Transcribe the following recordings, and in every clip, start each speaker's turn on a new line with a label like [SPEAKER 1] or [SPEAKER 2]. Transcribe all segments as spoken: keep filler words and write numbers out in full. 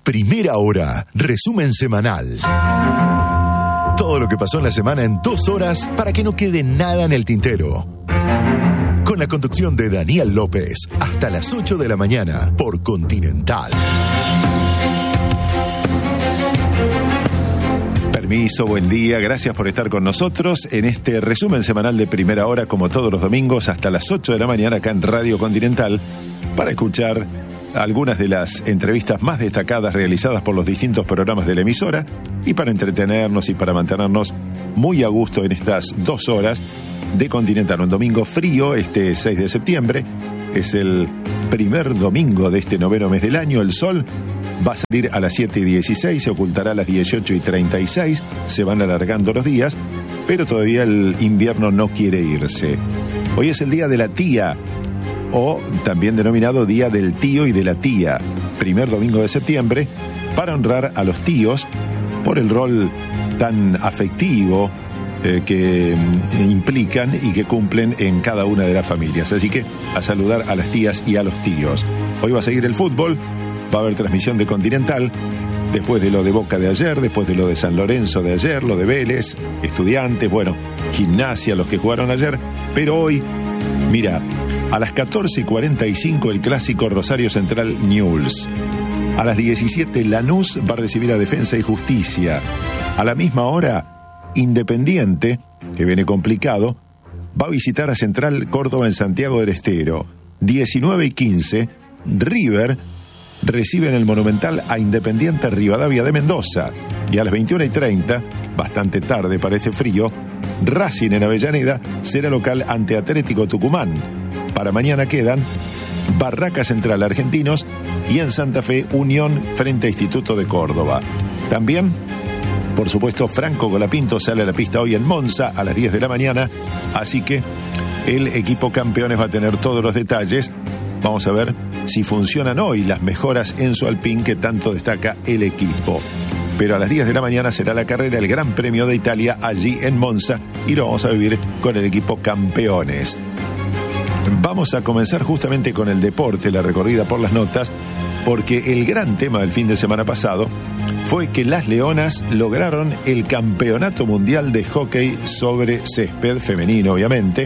[SPEAKER 1] Primera Hora, resumen semanal. Todo lo que pasó en la semana en dos horas para que no quede nada en el tintero. Con la conducción de Daniel López, hasta las ocho de la mañana por Continental. Permiso, buen día, gracias por estar con nosotros en este resumen semanal de Primera Hora, como todos los domingos, hasta las ocho de la mañana acá en Radio Continental, para escuchar algunas de las entrevistas más destacadas realizadas por los distintos programas de la emisora y para entretenernos y para mantenernos muy a gusto en estas dos horas de Continental. Un domingo frío, este seis de septiembre, es el primer domingo de este noveno mes del año. El sol va a salir a las siete y dieciséis, se ocultará a las dieciocho y treinta y seis, se van alargando los días, pero todavía el invierno no quiere irse. Hoy es el día de la tía, o también denominado Día del Tío y de la Tía, primer domingo de septiembre, para honrar a los tíos por el rol tan afectivo eh, que eh, implican y que cumplen en cada una de las familias. Así que a saludar a las tías y a los tíos. Hoy va a seguir el fútbol, va a haber transmisión de Continental, después de lo de Boca de ayer, después de lo de San Lorenzo de ayer, lo de Vélez, Estudiantes, bueno, Gimnasia, los que jugaron ayer, pero hoy, mira, a las catorce y cuarenta y cinco el clásico Rosario Central Newell's. A las diecisiete Lanús va a recibir a Defensa y Justicia. A la misma hora, Independiente, que viene complicado, va a visitar a Central Córdoba en Santiago del Estero. diecinueve y quince, River recibe en el Monumental a Independiente Rivadavia de Mendoza. Y a las veintiuna y treinta, bastante tarde para este frío, Racing en Avellaneda será local ante Atlético Tucumán. Para mañana quedan Barraca Central Argentinos y en Santa Fe Unión frente a Instituto de Córdoba. También, por supuesto, Franco Colapinto sale a la pista hoy en Monza a las diez de la mañana, así que el equipo campeones va a tener todos los detalles. Vamos a ver si funcionan hoy las mejoras en su Alpine que tanto destaca el equipo. Pero a las diez de la mañana será la carrera, el Gran Premio de Italia allí en Monza, y lo vamos a vivir con el equipo campeones. Vamos a comenzar justamente con el deporte, la recorrida por las notas, porque el gran tema del fin de semana pasado fue que las Leonas lograron el campeonato mundial de hockey sobre césped femenino, obviamente,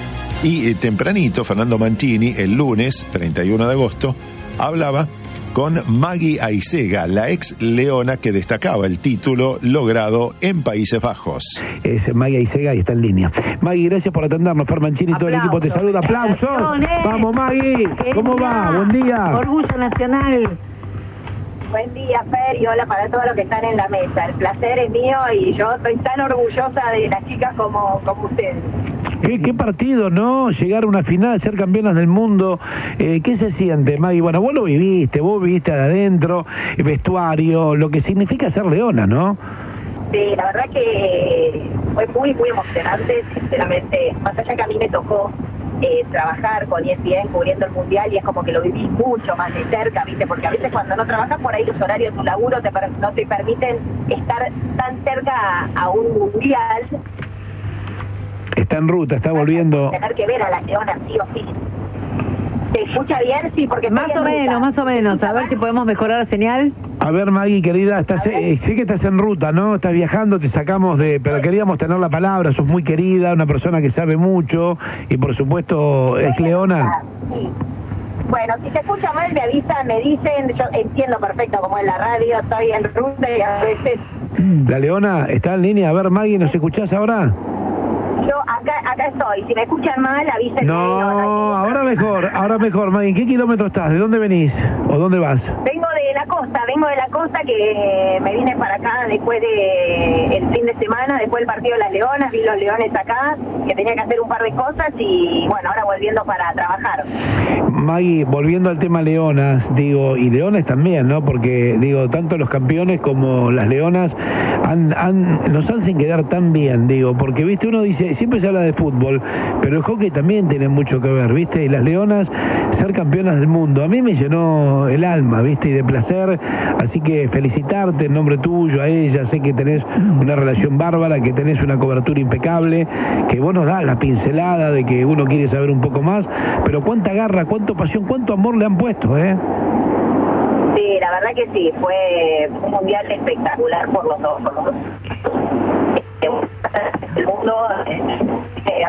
[SPEAKER 1] y eh, tempranito Fernando Mancini, el lunes treinta y uno de agosto, hablaba con Maggie Aisega, la ex leona que destacaba el título logrado en Países Bajos.
[SPEAKER 2] Es Maggie Aisega y está en línea. Maggie, gracias por atendernos. Fer Mancini y todo el equipo te saluda. ¡Aplausos! ¡Vamos, Maggie! ¿Cómo va? Buen día.
[SPEAKER 3] Orgullo nacional. Buen día, Fer, y hola para todos los que están en la mesa. El placer es mío y yo estoy tan orgullosa de las chicas como, como ustedes.
[SPEAKER 2] ¿Qué, qué partido, no? Llegar a una final, ser campeonas del mundo. Eh, ¿Qué se siente, Maggie? Bueno, vos lo viviste, vos viviste adentro, el vestuario, lo que significa ser leona, ¿no?
[SPEAKER 3] Sí, la verdad que fue muy, muy emocionante, sinceramente. Más allá que a mí me tocó eh, trabajar con E S P N cubriendo el Mundial y es como que lo viví mucho más de cerca, ¿viste? Porque a veces cuando no trabajas por ahí los horarios de tu laburo te, no te permiten estar tan cerca a, a un Mundial.
[SPEAKER 2] Está en ruta, está volviendo.
[SPEAKER 3] Tener que ver a las leonas sí o sí. ¿Se escucha bien? Sí, porque
[SPEAKER 4] más o menos, más o menos. A ver si podemos mejorar la señal.
[SPEAKER 2] A ver, Maggie, querida, estás, eh, sé que estás en ruta, ¿no? Estás viajando, te sacamos de... Pero queríamos tener la palabra, sos muy querida, una persona que sabe mucho y, por supuesto, es leona.
[SPEAKER 3] Sí. Bueno, si se escucha mal, me avisan, me dicen, yo entiendo perfecto cómo es la radio, estoy en ruta y a veces...
[SPEAKER 2] La leona está en línea. A ver, Maggie, ¿nos escuchás ahora?
[SPEAKER 3] Yo acá acá estoy, si me escuchan mal, avísenme.
[SPEAKER 2] No, no, no ahora mejor, ahora mejor, Maggie. ¿En qué kilómetro estás? ¿De dónde venís? ¿O dónde vas?
[SPEAKER 3] Vengo de la costa, vengo de la costa que me vine para acá después de el fin de semana, después del partido de las Leonas, vi los Leones acá, que tenía que hacer un par de cosas y bueno, ahora volviendo para trabajar.
[SPEAKER 2] Maggie, volviendo al tema Leonas, digo, y Leones también, ¿no? Porque, digo, tanto los campeones como las Leonas han, han, nos hacen quedar tan bien, digo, porque, viste, uno dice, siempre se habla de fútbol, pero el hockey también tiene mucho que ver, viste, y las Leonas ser campeonas del mundo, a mí me llenó el alma, viste, y de placer, así que felicitarte en nombre tuyo, a ella, sé que tenés una relación bárbara, que tenés una cobertura impecable, que vos nos das la pincelada de que uno quiere saber un poco más, pero cuánta garra, cuánta pasión, cuánto amor le han puesto, ¿eh?
[SPEAKER 3] Sí, la verdad verdad que sí, fue un mundial espectacular por los dos, por los dos. El mundo eh,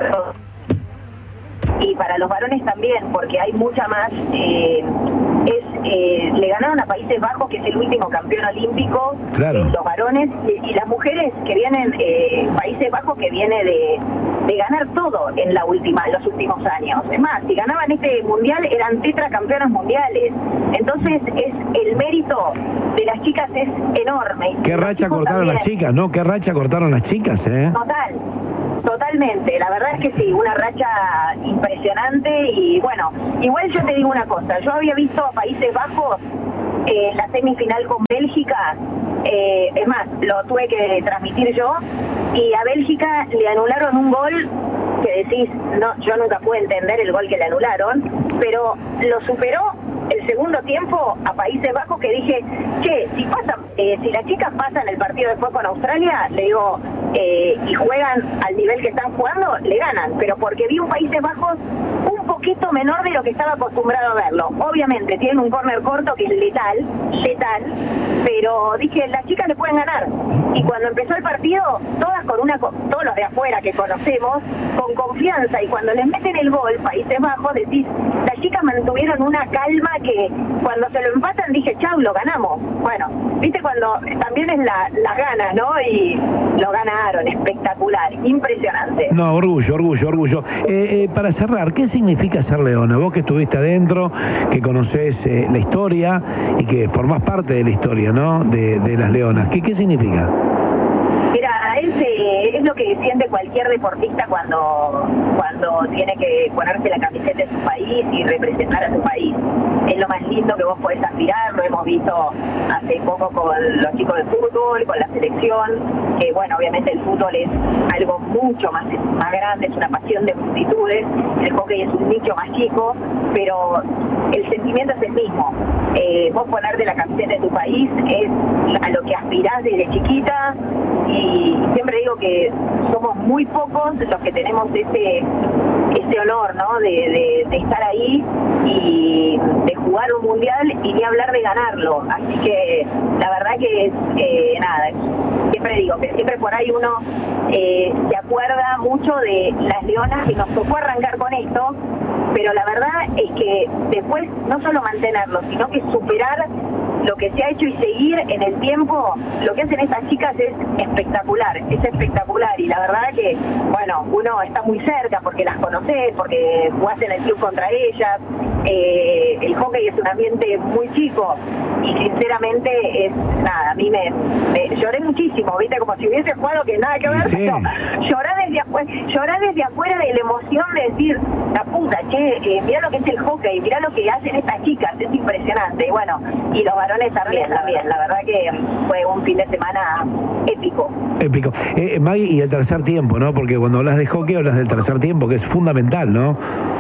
[SPEAKER 3] y para los varones también, porque hay mucha más. Eh, es eh, le ganaron a Países Bajos, que es el último campeón olímpico,
[SPEAKER 2] claro.
[SPEAKER 3] Los varones y, y las mujeres que vienen, eh, Países Bajos que viene de, de ganar todo en la última, en los últimos años. Es más, si ganaban este mundial eran tetracampeonas mundiales. Entonces es el mérito de las chicas es enorme.
[SPEAKER 2] Qué racha cortaron también. Las chicas, ¿no? Qué racha cortaron las chicas, ¿eh?
[SPEAKER 3] Total. Totalmente, la verdad es que sí, una racha impresionante. Y bueno, igual yo te digo una cosa, yo había visto a Países Bajos eh, la semifinal con Bélgica, eh, es más, lo tuve que transmitir yo, y a Bélgica le anularon un gol que decís, no, yo nunca pude entender el gol que le anularon, pero lo superó el segundo tiempo a Países Bajos, que dije, che, si pasa, eh, si las chicas pasan el partido después con Australia, le digo, eh, y juegan al nivel que están jugando, le ganan, pero porque vi un Países Bajos un poquito menor de lo que estaba acostumbrado a verlo. Obviamente tienen un córner corto que es letal, letal, pero dije, las chicas le pueden ganar. Y cuando empezó el partido, todas con una, todos los de afuera que conocemos, con confianza, y cuando les meten el gol, Países Bajos, decís, las chicas mantuvieron una calma que cuando se lo empatan dije, chau, lo ganamos. Bueno, viste cuando también es la, las ganas, ¿no? Y lo ganaron, espectacular, impresionante.
[SPEAKER 2] No, orgullo, orgullo, orgullo. Eh, eh, para cerrar, ¿qué significa ser leona? Vos que estuviste adentro, que conocés eh, la historia y que formás parte de la historia, ¿no? De, de las leonas. ¿Qué, qué significa?
[SPEAKER 3] Mira, es, eh, es lo que siente cualquier deportista cuando cuando tiene que ponerse la camiseta de su país y representar a su país. Es lo más lindo que vos podés aspirar, lo hemos visto hace poco con los chicos de fútbol, con la selección, que bueno, obviamente el fútbol es algo mucho más, más grande, es una pasión de multitudes, el hockey es un nicho más chico, pero el sentimiento es el mismo. Eh, vos ponerte la camiseta de tu país es a lo que aspirás desde chiquita, y siempre digo que somos muy pocos los que tenemos ese ese honor, ¿no? De, de, de estar ahí y de jugar un mundial, y ni hablar de ganarlo. Así que la verdad que es, eh, nada, siempre digo que siempre por ahí uno eh, se acuerda mucho de las leonas que nos tocó arrancar con esto, pero la verdad es que después no solo mantenerlo, sino que superar lo que se ha hecho y seguir en el tiempo. Lo que hacen estas chicas es espectacular, es espectacular, y la verdad que, bueno, uno está muy cerca porque las conoces, porque jugás en el club contra ellas, eh, el hockey es un ambiente muy chico, y sinceramente es, nada, a mí me, me lloré muchísimo, viste, como si hubiese jugado que nada que ver,
[SPEAKER 2] sí.
[SPEAKER 3] Pero llorar desde afuera, llorar desde afuera de la emoción de decir, la puta, che, eh, mirá lo que es el hockey, mirá lo que hacen estas chicas, es impresionante. Y bueno, y los varones también, también, la verdad que fue un fin de semana épico.
[SPEAKER 2] Épico. Eh, Maggie, y el tercer tiempo, ¿no? Porque cuando hablas de hockey hablas del tercer tiempo, que es fundamental, ¿no?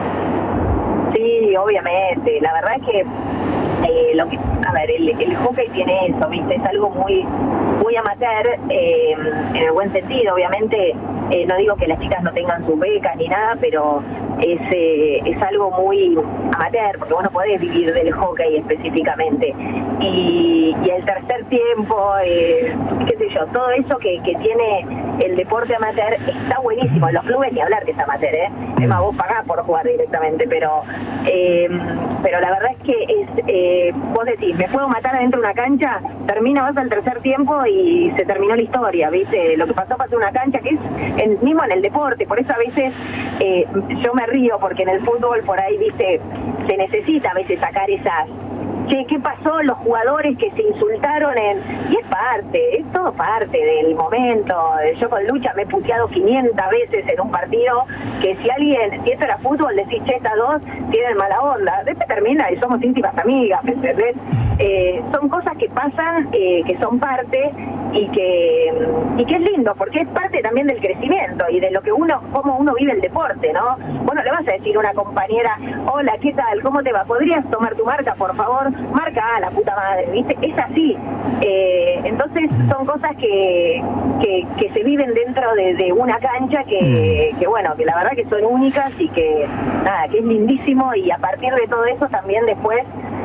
[SPEAKER 3] Sí, obviamente, la verdad es que Eh, lo que, a ver, el, el hockey tiene eso, ¿viste? Es algo muy muy amateur, eh, en el buen sentido, obviamente. Eh, no digo que las chicas no tengan sus becas ni nada, pero es, eh, es algo muy amateur, porque vos no podés vivir del hockey específicamente. Y, y el tercer tiempo, eh, qué sé yo, todo eso que, que tiene el deporte amateur está buenísimo. En los clubes ni hablar que es amateur, ¿eh? Es más, vos pagás por jugar directamente, pero eh, pero la verdad es que es... Eh, vos decís, me puedo matar adentro de una cancha, termina, vas al tercer tiempo y se terminó la historia, ¿viste? Lo que pasó pasó en una cancha, que es el mismo en el deporte. Por eso a veces eh, yo me río, porque en el fútbol por ahí, ¿viste? Se necesita a veces sacar esas... Che, ¿qué pasó? Los jugadores que se insultaron en... Y es parte, es todo parte del momento. Yo con Lucha me he puteado quinientas veces en un partido, que si alguien, si esto era fútbol, decís, che, estas dos tienen mala onda. Después termina y somos íntimas amigas, ¿me entendés? Eh, son cosas que pasan, eh, que son parte, y que y que es lindo, porque es parte también del crecimiento y de lo que uno, cómo uno vive el deporte, ¿no? Vos no le vas a decir a una compañera, hola, ¿qué tal? ¿Cómo te va? ¿Podrías tomar tu marca, por favor? Marca, ah, la puta madre, ¿viste? Es así. Eh, entonces son cosas que, que que se viven dentro de, de una cancha que, que, bueno, que la verdad que son únicas, y que, nada, que es lindísimo, y a partir de todo eso también después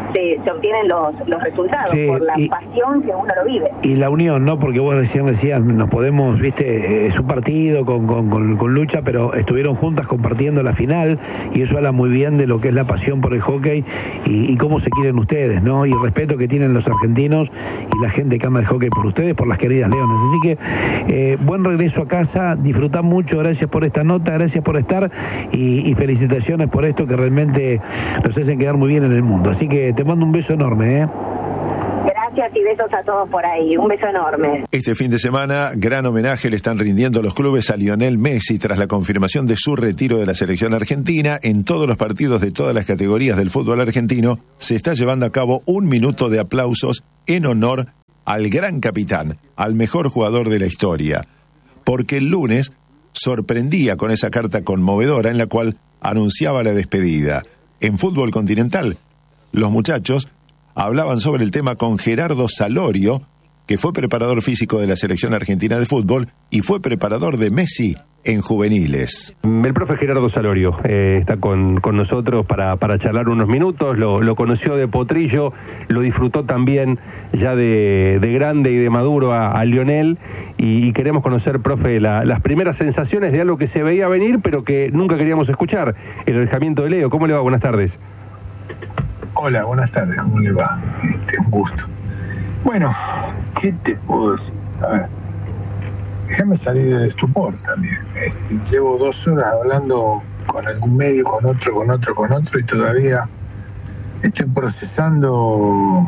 [SPEAKER 3] se, se obtienen los, los resultados, sí, por la y, pasión que uno lo vive.
[SPEAKER 2] Y la unión, ¿no? Porque vos recién decías, nos podemos, viste, es un partido con, con, con, con lucha, pero estuvieron juntas compartiendo la final, y eso habla muy bien de lo que es la pasión por el hockey y, y cómo se quieren ustedes, ¿no? Y el respeto que tienen los argentinos y la gente que ama el hockey por ustedes, por las queridas Leonas. Así que, eh, buen regreso a casa, disfrutá mucho, gracias por esta nota, gracias por estar, y, y felicitaciones por esto que realmente nos hacen quedar muy bien en el mundo. Así que te mando un beso enorme, ¿eh?
[SPEAKER 3] Gracias y besos a todos por ahí. Un beso enorme.
[SPEAKER 1] Este fin de semana, gran homenaje le están rindiendo los clubes a Lionel Messi tras la confirmación de su retiro de la selección argentina. En todos los partidos de todas las categorías del fútbol argentino se está llevando a cabo un minuto de aplausos en honor al gran capitán, al mejor jugador de la historia. Porque el lunes sorprendía con esa carta conmovedora en la cual anunciaba la despedida. En Fútbol Continental, los muchachos hablaban sobre el tema con Gerardo Salorio, que fue preparador físico de la selección argentina de fútbol y fue preparador de Messi en juveniles.
[SPEAKER 5] El profe Gerardo Salorio eh, está con, con nosotros para, para charlar unos minutos. Lo, lo conoció de potrillo, lo disfrutó también ya de, de grande y de maduro a, a Lionel, y, y queremos conocer, profe, la, las primeras sensaciones de algo que se veía venir pero que nunca queríamos escuchar, el alejamiento de Leo. ¿Cómo le va? Buenas tardes.
[SPEAKER 6] Hola, buenas tardes, ¿cómo le va? Este, un gusto. Bueno, ¿qué te puedo decir? A ver, déjame salir del estupor también. Este, llevo dos horas hablando con algún medio, con otro, con otro, con otro, y todavía estoy procesando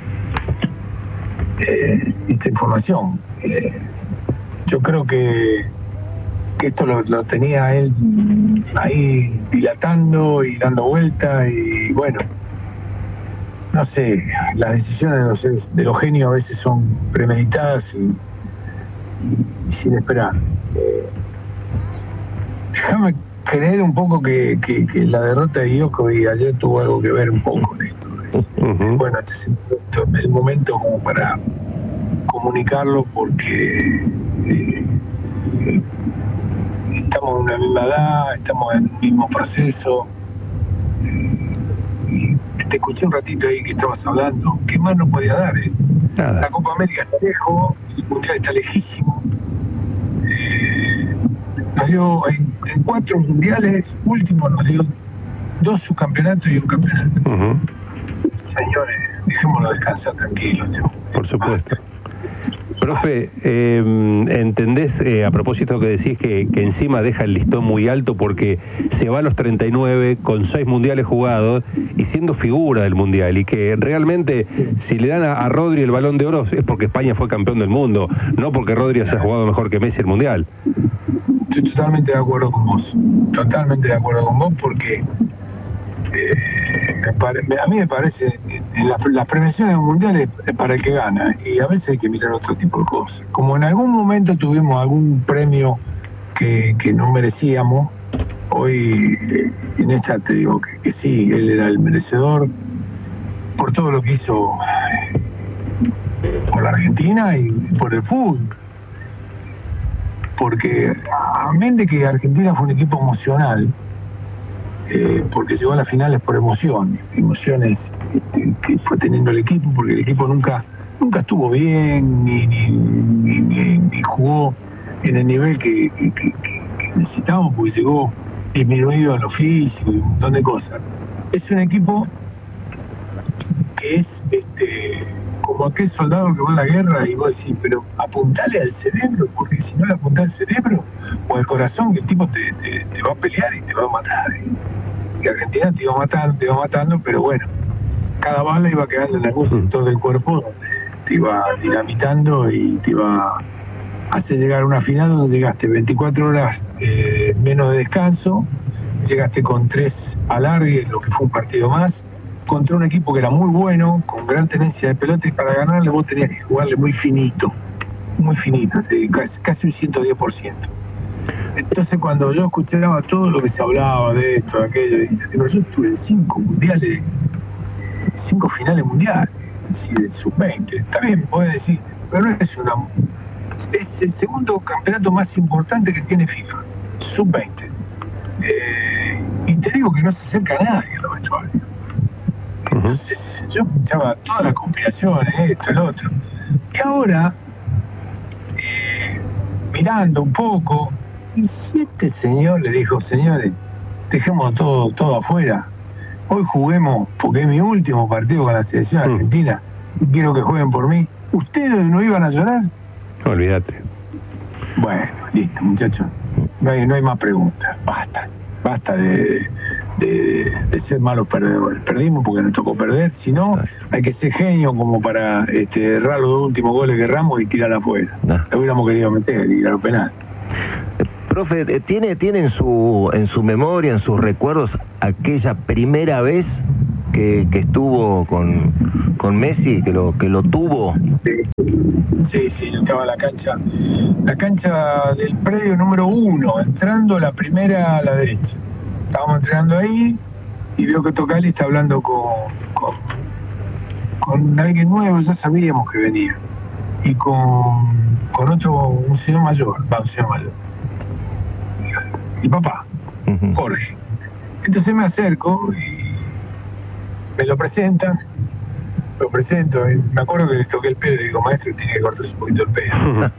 [SPEAKER 6] eh, esta información. Eh, yo creo que, que esto lo, lo tenía él ahí dilatando y dando vueltas, y bueno, no sé, las decisiones de los, de los genios a veces son premeditadas y, y, y sin esperar. Eh, déjame creer un poco que, que, que la derrota de Djokovic ayer tuvo algo que ver un poco en esto. Uh-huh. Bueno, este es el momento como para comunicarlo, porque eh, eh, estamos en una misma edad, estamos en el mismo proceso. Eh, Te escuché un ratito ahí que estabas hablando. ¿Qué más nos podía dar? Eh? Nada. La Copa América está lejos, el Mundial está lejísimo. Eh, nos dio en, en cuatro mundiales últimos, nos dio dos subcampeonatos y un campeonato. Uh-huh. Señores, dejémoslo descansar tranquilos.
[SPEAKER 5] Por supuesto. Profe, eh, ¿entendés eh, a propósito que decís que, que encima deja el listón muy alto porque se va a los treinta y nueve con seis mundiales jugados y siendo figura del mundial, y que realmente si le dan a, a Rodri el Balón de Oro es porque España fue campeón del mundo, no porque Rodri haya jugado mejor que Messi el mundial?
[SPEAKER 6] Estoy totalmente de acuerdo con vos, totalmente de acuerdo con vos, porque eh, me pare, a mí me parece en la, las premiaciones mundiales es para el que gana, y a veces hay que mirar otro tipo de cosas. Como en algún momento tuvimos algún premio que, que no merecíamos, hoy eh, en esta te digo que, que sí, él era el merecedor por todo lo que hizo eh, por la Argentina y por el fútbol, porque a menos de que Argentina fue un equipo emocional, Eh, porque llegó a las finales por emociones, emociones este, que fue teniendo el equipo, porque el equipo nunca nunca estuvo bien, ni ni, ni, ni, ni jugó en el nivel que, que, que, que necesitábamos, porque llegó disminuido en lo físico y un montón de cosas. Es un equipo que es este como aquel soldado que va a la guerra y vos decís, pero apuntale al cerebro, porque si no le apuntás al cerebro o al corazón, que el tipo te, te, te va a pelear y te va a matar. Y Argentina te iba matando, te iba matando, pero bueno, cada bala iba quedando en algún sector del cuerpo donde te iba dinamitando y te iba a hacer llegar a una final donde llegaste veinticuatro horas eh, menos de descanso, llegaste con tres alargues, lo que fue un partido más, contra un equipo que era muy bueno, con gran tenencia de pelota, y para ganarle vos tenías que jugarle muy finito, muy finito, casi, casi un ciento diez por ciento. Entonces cuando yo escuchaba todo lo que se hablaba de esto, de aquello, digo, yo estuve en cinco mundiales, cinco finales mundiales, de sub veinte, está bien, podés decir, pero no es una... es el segundo campeonato más importante que tiene FIFA, sub veinte. Eh, y te digo que no se acerca a nadie a lo vestuario. Entonces, yo yo escuchaba todas las conspiraciones, esto, el otro. Y ahora, eh, mirando un poco, y si este señor le dijo, señores, dejemos todo, todo afuera, hoy juguemos, porque es mi último partido con la selección
[SPEAKER 5] mm.
[SPEAKER 6] argentina, y quiero que jueguen por mí, ¿ustedes no iban a llorar?
[SPEAKER 5] Olvídate.
[SPEAKER 6] Bueno, listo, muchachos, no hay, no hay más preguntas, basta, basta de... De, de ser malos perdedores. Perdimos porque nos tocó perder, si no, hay que ser genio como para este, errar los dos últimos goles que erramos y tirar afuera. No. Lo hubiéramos querido meter y ir a los penales.
[SPEAKER 7] Profe, ¿tiene, tiene en su en su memoria, en sus recuerdos, aquella primera vez que, que estuvo con, con Messi, que lo que lo tuvo?
[SPEAKER 6] Sí, sí, sí, yo estaba en la cancha, la cancha del predio número uno, entrando la primera a la derecha. Estábamos entrenando ahí y veo que Tocali está hablando con, con, con alguien nuevo, ya sabíamos que venía, y con, con otro, un señor mayor, va, un señor mayor, y papá, uh-huh. Jorge. Entonces me acerco y me lo presentan, lo presento, y me acuerdo que le toqué el pelo y digo, maestro, tiene que cortarse un poquito el pelo.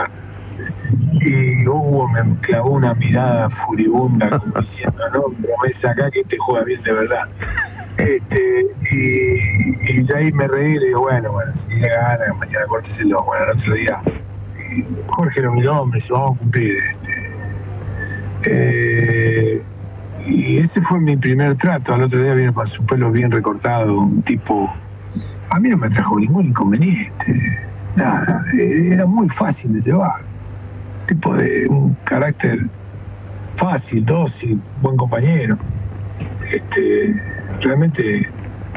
[SPEAKER 6] Y Hugo me clavó una mirada furibunda como diciendo, no, pero me saca que te juega bien de verdad. Este, y, y ahí me reí y le digo, bueno, bueno, si le gana, mañana córteselo, bueno, el otro día. Y Jorge lo miró, hombre, se vamos a cumplir. Este, eh, y ese fue mi primer trato. Al otro día viene con su pelo bien recortado, un tipo, a mí no me trajo ningún inconveniente, nada, era muy fácil de llevar. Tipo de un carácter fácil, dócil, buen compañero, este, realmente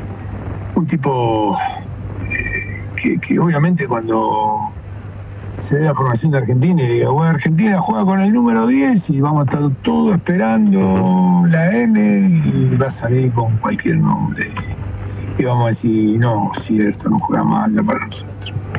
[SPEAKER 6] un tipo eh, que, que obviamente cuando se dé la formación de Argentina y diga, bueno, Argentina juega con el número diez y vamos a estar todos esperando la M y va a salir con cualquier nombre y vamos a decir, no, cierto, no juega mal para nosotros.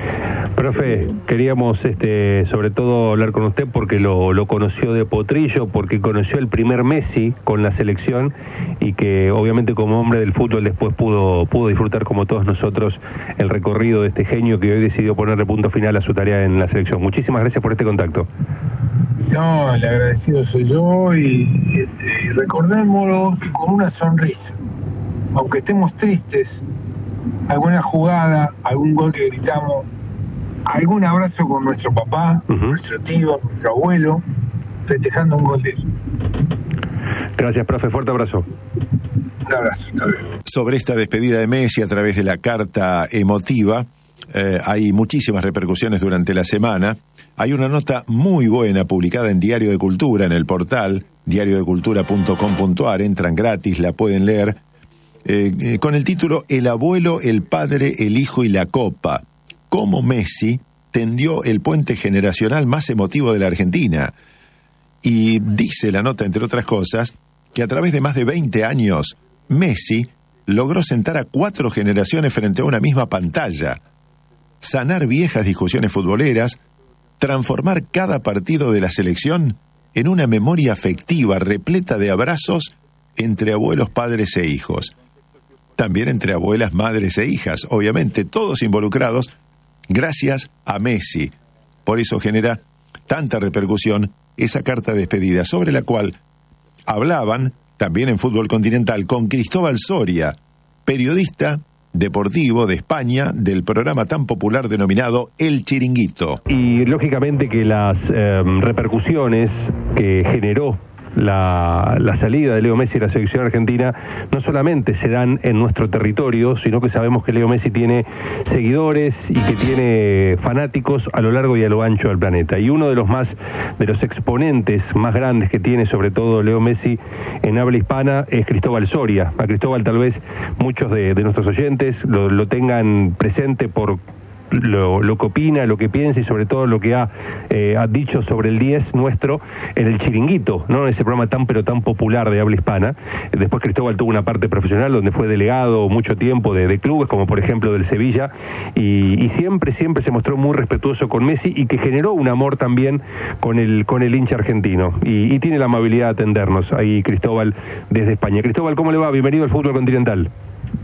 [SPEAKER 5] Profe, queríamos este, sobre todo hablar con usted porque lo, lo conoció de potrillo, porque conoció el primer Messi con la selección y que obviamente como hombre del fútbol después pudo, pudo disfrutar como todos nosotros el recorrido de este genio que hoy decidió ponerle punto final a su tarea en la selección. Muchísimas gracias por este contacto.
[SPEAKER 6] No, el agradecido soy yo y, este, y recordémoslo con una sonrisa, aunque estemos tristes, alguna jugada, algún gol que gritamos, algún abrazo con nuestro papá, uh-huh. nuestro tío, nuestro abuelo, festejando un gol de él.
[SPEAKER 5] Gracias, profe. Fuerte abrazo.
[SPEAKER 6] Un abrazo.
[SPEAKER 1] Sobre esta despedida de Messi a través de la carta emotiva, eh, hay muchísimas repercusiones durante la semana. Hay una nota muy buena publicada en Diario de Cultura, en el portal diario de cultura punto com punto a r. Entran gratis, la pueden leer, eh, eh, con el título El abuelo, el padre, el hijo y la copa. Cómo Messi tendió el puente generacional más emotivo de la Argentina. Y dice la nota, entre otras cosas, que a través de más de veinte años, Messi logró sentar a cuatro generaciones frente a una misma pantalla, sanar viejas discusiones futboleras, transformar cada partido de la selección en una memoria afectiva repleta de abrazos entre abuelos, padres e hijos. También entre abuelas, madres e hijas, obviamente, todos involucrados, gracias a Messi. Por eso genera tanta repercusión esa carta de despedida, sobre la cual hablaban, también en Fútbol Continental, con Cristóbal Soria, periodista deportivo de España, del programa tan popular denominado El Chiringuito.
[SPEAKER 5] Y lógicamente que las eh, repercusiones que generó La, la salida de Leo Messi de la selección argentina no solamente se dan en nuestro territorio, sino que sabemos que Leo Messi tiene seguidores y que tiene fanáticos a lo largo y a lo ancho del planeta. Y uno de los más de los exponentes más grandes que tiene, sobre todo Leo Messi, en habla hispana, es Cristóbal Soria. A Cristóbal tal vez muchos de, de nuestros oyentes lo, lo tengan presente por Lo, lo que opina, lo que piensa y sobre todo lo que ha, eh, ha dicho sobre el diez nuestro en el Chiringuito, ¿no? Ese programa tan pero tan popular de habla hispana. Después Cristóbal tuvo una parte profesional donde fue delegado mucho tiempo de, de clubes, como por ejemplo del Sevilla, y, y siempre, siempre se mostró muy respetuoso con Messi y que generó un amor también con el, con el hincha argentino. Y, y tiene la amabilidad de atendernos ahí Cristóbal desde España. Cristóbal, ¿cómo le va? Bienvenido al Fútbol Continental.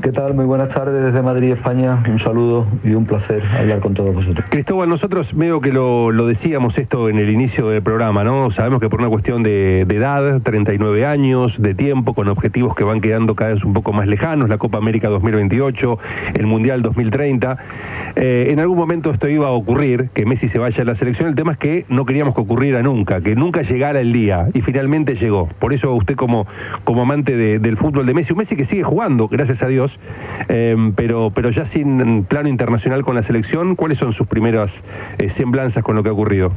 [SPEAKER 8] ¿Qué tal? Muy buenas tardes desde Madrid, España. Un saludo y un placer hablar con todos vosotros.
[SPEAKER 5] Cristóbal, nosotros medio que lo, lo decíamos esto en el inicio del programa, ¿no? Sabemos que por una cuestión de, de edad, treinta y nueve años, de tiempo, con objetivos que van quedando cada vez un poco más lejanos, la Copa América dos mil veintiocho, el Mundial dos mil treinta, eh, en algún momento esto iba a ocurrir, que Messi se vaya a la selección. El tema es que no queríamos que ocurriera nunca, que nunca llegara el día, y finalmente llegó. Por eso usted como, como amante de, del fútbol de Messi, un Messi que sigue jugando, gracias a Dios, eh, pero, pero ya sin plano internacional con la selección, ¿cuáles son sus primeras eh, semblanzas con lo que ha ocurrido?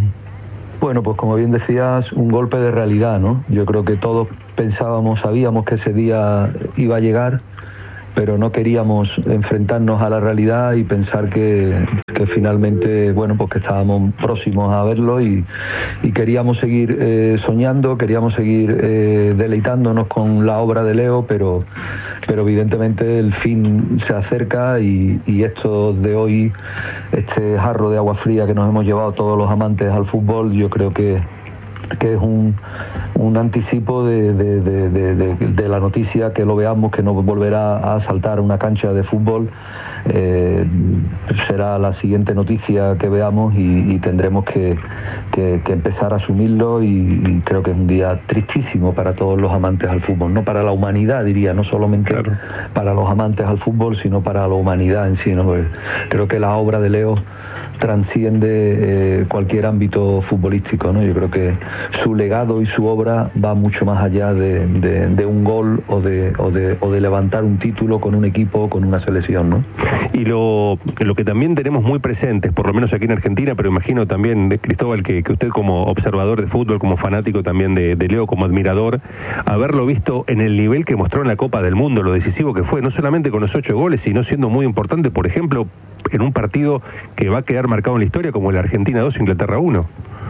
[SPEAKER 8] Bueno, pues como bien decías, un golpe de realidad, ¿no? Yo creo que todos pensábamos, sabíamos que ese día iba a llegar, pero no queríamos enfrentarnos a la realidad y pensar que, que finalmente, bueno, pues que estábamos próximos a verlo y, y queríamos seguir eh, soñando, queríamos seguir eh, deleitándonos con la obra de Leo, pero, pero evidentemente el fin se acerca y, y esto de hoy, este jarro de agua fría que nos hemos llevado todos los amantes al fútbol, yo creo que que es un, un anticipo de, de, de, de, de, de la noticia, que lo veamos, que no volverá a saltar una cancha de fútbol. Eh, será la siguiente noticia que veamos y, y tendremos que, que, que empezar a asumirlo y, y creo que es un día tristísimo para todos los amantes al fútbol, no para la humanidad, diría, no solamente claro. para los amantes al fútbol, sino para la humanidad en sí, ¿no? Creo que la obra de Leo transciende eh, cualquier ámbito futbolístico, ¿no? Yo creo que su legado y su obra va mucho más allá de, de, de un gol o de, o de o de levantar un título con un equipo o con una selección, ¿no?
[SPEAKER 5] Y lo, lo que también tenemos muy presentes, por lo menos aquí en Argentina, pero imagino también, Cristóbal, que, que usted como observador de fútbol, como fanático también de, de Leo, como admirador, haberlo visto en el nivel que mostró en la Copa del Mundo, lo decisivo que fue, no solamente con los ocho goles, sino siendo muy importante, por ejemplo, en un partido que va a quedar marcado en la historia como el Argentina dos, Inglaterra uno.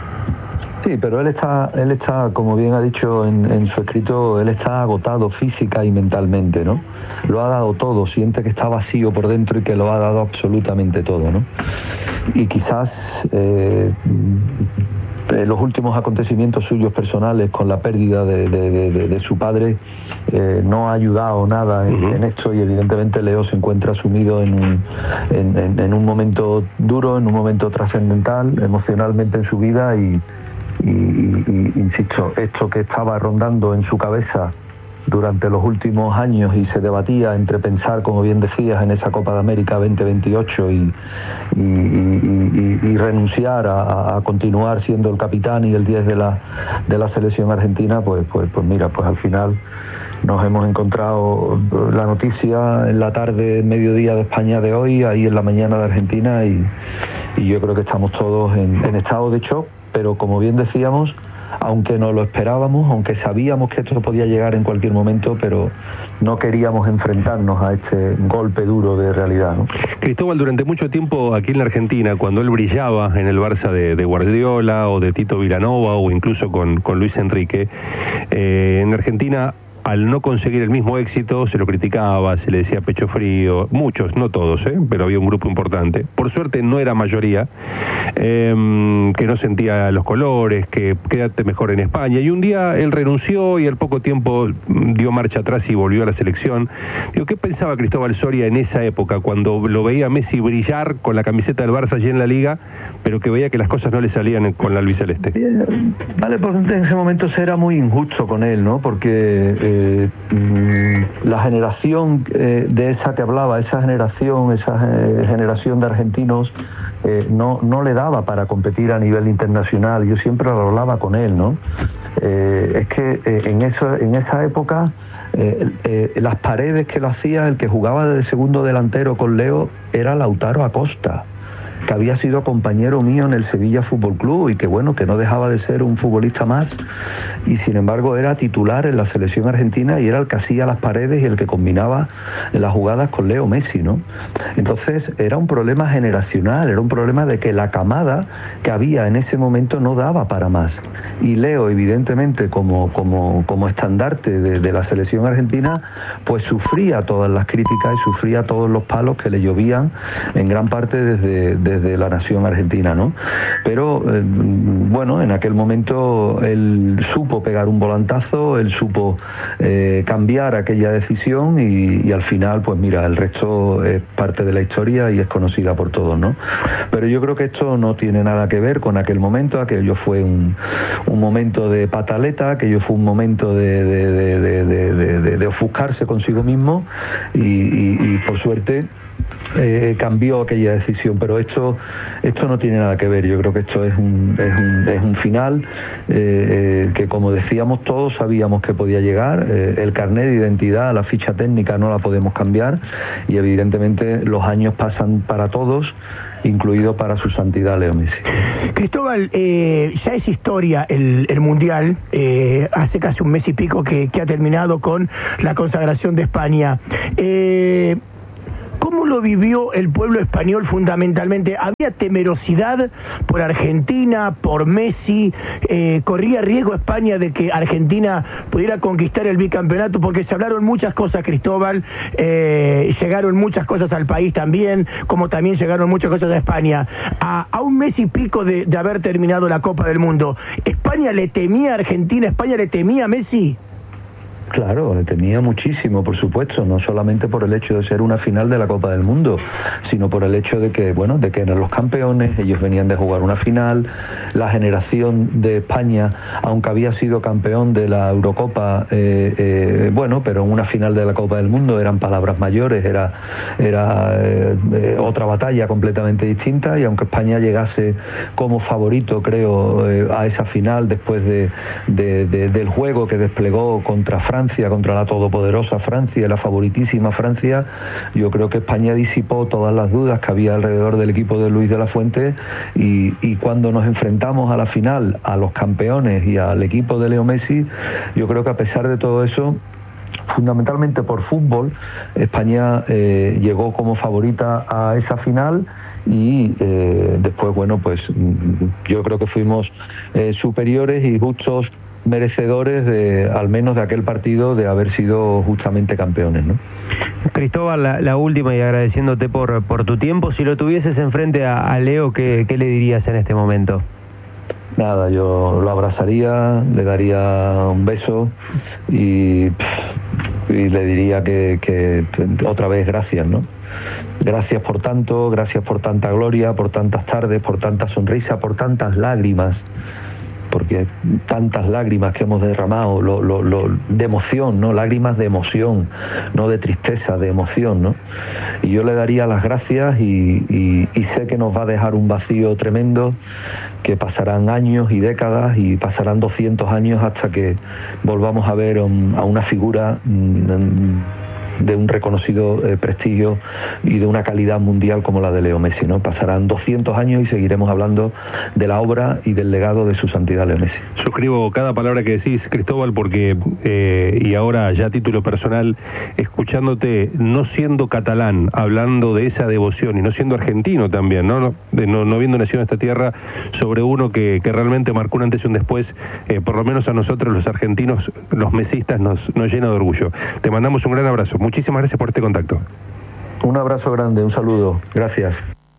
[SPEAKER 8] Sí, pero él está, él está, como bien ha dicho en, en su escrito, él está agotado física y mentalmente, ¿no? Lo ha dado todo, siente que está vacío por dentro y que lo ha dado absolutamente todo, ¿no? Y quizás eh, los últimos acontecimientos suyos personales con la pérdida de, de, de, de, de su padre eh, no ha ayudado nada en, uh-huh. en esto, y evidentemente Leo se encuentra sumido en un, en, en, en un momento duro, en un momento trascendental emocionalmente en su vida y Y, y, y insisto, esto que estaba rondando en su cabeza durante los últimos años y se debatía entre pensar, como bien decías, en esa Copa de América veinte veintiocho y, y, y, y, y renunciar a, a continuar siendo el capitán y el diez de la de la selección argentina, pues pues pues mira, pues al final nos hemos encontrado la noticia en la tarde, mediodía de España de hoy, ahí en la mañana de Argentina, y, y yo creo que estamos todos en, en estado de shock. Pero como bien decíamos, aunque no lo esperábamos, aunque sabíamos que esto podía llegar en cualquier momento, pero no queríamos enfrentarnos a este golpe duro de realidad, ¿no?
[SPEAKER 5] Cristóbal, durante mucho tiempo aquí en la Argentina, cuando él brillaba en el Barça de, de Guardiola o de Tito Vilanova o incluso con, con Luis Enrique, eh, en Argentina, al no conseguir el mismo éxito, se lo criticaba, se le decía pecho frío, muchos, no todos, ¿eh? pero había un grupo importante. Por suerte no era mayoría, eh, que no sentía los colores, que quédate mejor en España. Y un día él renunció y al poco tiempo dio marcha atrás y volvió a la selección. Digo, ¿qué pensaba Cristóbal Soria en esa época, cuando lo veía a Messi brillar con la camiseta del Barça allí en la Liga, pero que veía que las cosas no le salían con la albiceleste?
[SPEAKER 8] Vale, porque en ese momento se era muy injusto con él, ¿no? Porque Eh, la generación eh, de esa que hablaba, esa generación, esa eh, generación de argentinos eh, no no le daba para competir a nivel internacional. Yo siempre lo hablaba con él, ¿no? Eh, es que eh, en eso, en esa época eh, eh, las paredes que lo hacía, el que jugaba de segundo delantero con Leo era Lautaro Acosta, que había sido compañero mío en el Sevilla Fútbol Club y que bueno, que no dejaba de ser un futbolista más, y sin embargo era titular en la selección argentina y era el que hacía las paredes y el que combinaba las jugadas con Leo Messi, ¿no? Entonces era un problema generacional, era un problema de que la camada que había en ese momento no daba para más, y Leo evidentemente como como como estandarte de, de la selección argentina pues sufría todas las críticas y sufría todos los palos que le llovían en gran parte desde, desde la nación argentina, ¿no? pero eh, bueno, en aquel momento él supo pegar un volantazo, él supo eh, cambiar aquella decisión y, y al final, pues mira, el resto es parte de la historia y es conocida por todos, ¿no? Pero yo creo que esto no tiene nada que ver con aquel momento. Aquello fue un, un momento de pataleta, aquello fue un momento de, de, de, de, de, de, de ofuscarse consigo mismo y, y, y por suerte Eh, cambió aquella decisión, pero esto esto no tiene nada que ver. Yo creo que esto es un es un, es un final eh, eh, que, como decíamos, todos sabíamos que podía llegar. Eh, el carnet de identidad, la ficha técnica no la podemos cambiar y evidentemente los años pasan para todos, incluido para su santidad Leo Messi.
[SPEAKER 9] Cristóbal, eh, ya es historia el, el Mundial, eh, hace casi un mes y pico que, que ha terminado con la consagración de España. Eh, ¿Cómo lo vivió el pueblo español fundamentalmente? ¿Había temerosidad por Argentina, por Messi? Eh, ¿Corría riesgo España de que Argentina pudiera conquistar el bicampeonato? Porque se hablaron muchas cosas, Cristóbal, eh, llegaron muchas cosas al país también, como también llegaron muchas cosas a España. A, a un mes y pico de, de haber terminado la Copa del Mundo, ¿España le temía a Argentina? ¿España le temía a Messi?
[SPEAKER 8] Claro, le temía muchísimo, por supuesto, no solamente por el hecho de ser una final de la Copa del Mundo, sino por el hecho de que, bueno, de que eran los campeones, ellos venían de jugar una final, la generación de España, aunque había sido campeón de la Eurocopa, eh, eh, bueno, pero en una final de la Copa del Mundo eran palabras mayores, era, era eh, otra batalla completamente distinta, y aunque España llegase como favorito, creo, eh, a esa final después de, de, de, del juego que desplegó contra Francia, contra la todopoderosa Francia, la favoritísima Francia, yo creo que España disipó todas las dudas que había alrededor del equipo de Luis de la Fuente y, y cuando nos enfrentamos a la final, a los campeones y al equipo de Leo Messi, yo creo que a pesar de todo eso, fundamentalmente por fútbol, España eh, llegó como favorita a esa final y eh, después, bueno, pues yo creo que fuimos eh, superiores y justos merecedores de, al menos de aquel partido, de haber sido justamente campeones, ¿no?
[SPEAKER 10] Cristóbal, la, la última, y agradeciéndote por, por tu tiempo, si lo tuvieses enfrente a, a Leo, ¿qué, ¿qué le dirías en este momento?
[SPEAKER 8] Nada, yo lo abrazaría, le daría un beso y, y le diría que, que otra vez gracias, ¿no? Gracias por tanto, gracias por tanta gloria, por tantas tardes, por tanta sonrisa, por tantas lágrimas, porque tantas lágrimas que hemos derramado, lo, lo, lo, de emoción, ¿no? Lágrimas de emoción, no de tristeza, de emoción, ¿no? Y yo le daría las gracias y, y, y sé que nos va a dejar un vacío tremendo, que pasarán años y décadas y pasarán doscientos años hasta que volvamos a ver um, a una figura um, de un reconocido eh, prestigio y de una calidad mundial como la de Leo Messi, ¿no? Pasarán doscientos años y seguiremos hablando de la obra y del legado de su santidad Leo Messi.
[SPEAKER 5] Suscribo cada palabra que decís, Cristóbal, porque, eh, y ahora ya a título personal, escuchándote, no siendo catalán, hablando de esa devoción, y no siendo argentino también, no, no, no, no habiendo nacido en esta tierra, sobre uno que, que realmente marcó un antes y un después, eh, por lo menos a nosotros los argentinos, los mesistas, nos, nos llena de orgullo. Te mandamos un gran abrazo. Muchísimas gracias por este contacto.
[SPEAKER 8] Un abrazo grande, un saludo. Gracias.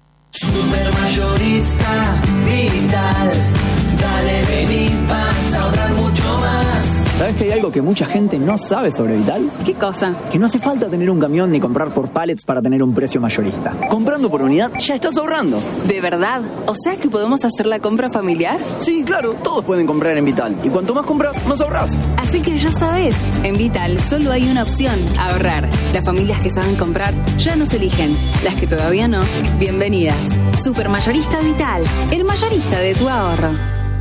[SPEAKER 11] Supermayorista Vital, dale, vení, vas a ahorrar mucho más.
[SPEAKER 12] ¿Sabes que hay algo que mucha gente no sabe sobre Vital?
[SPEAKER 13] ¿Qué cosa?
[SPEAKER 12] Que no hace falta tener un camión ni comprar por pallets para tener un precio mayorista. Comprando por unidad ya estás ahorrando.
[SPEAKER 13] ¿De verdad? ¿O sea que podemos hacer la compra familiar?
[SPEAKER 12] Sí, claro, todos pueden comprar en Vital. Y cuanto más compras, más ahorras.
[SPEAKER 13] Así que ya sabes, en Vital solo hay una opción, ahorrar. Las familias que saben comprar ya nos eligen. Las que todavía no, bienvenidas. Supermayorista Vital, el mayorista de tu ahorro.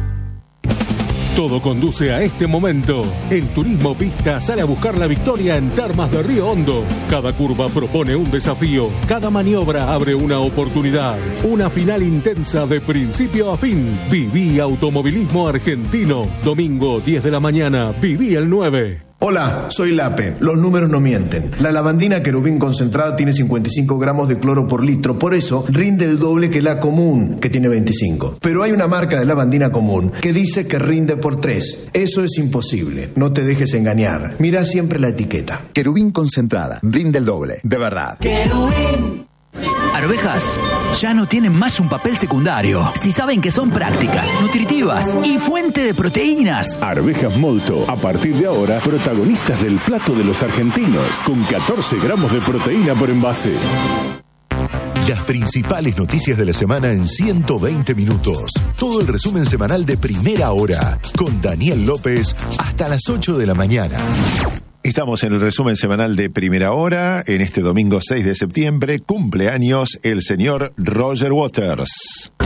[SPEAKER 14] Todo conduce a este momento. El Turismo Pista sale a buscar la victoria en Termas de Río Hondo. Cada curva propone un desafío. Cada maniobra abre una oportunidad. Una final intensa de principio a fin. Viví Automovilismo Argentino. Domingo diez de la mañana. Viví el nueve.
[SPEAKER 15] Hola, soy Lape. Los números no mienten. La lavandina Querubín concentrada tiene cincuenta y cinco gramos de cloro por litro, por eso rinde el doble que la común, que tiene veinticinco. Pero hay una marca de lavandina común que dice que rinde por tres. Eso es imposible. No te dejes engañar. Mira siempre la etiqueta.
[SPEAKER 16] Querubín concentrada, rinde el doble, de verdad.
[SPEAKER 11] Querubín.
[SPEAKER 16] Arvejas ya no tienen más un papel secundario. Si saben que son prácticas, nutritivas y fuente de proteínas.
[SPEAKER 17] Arvejas Molto, a partir de ahora, protagonistas del plato de los argentinos, con catorce gramos de proteína por envase.
[SPEAKER 1] Las principales noticias de la semana en ciento veinte minutos. Todo el resumen semanal de Primera Hora, con Daniel López, hasta las ocho de la mañana. Estamos en el resumen semanal de Primera Hora. En este domingo seis de septiembre, cumpleaños el señor Roger Waters.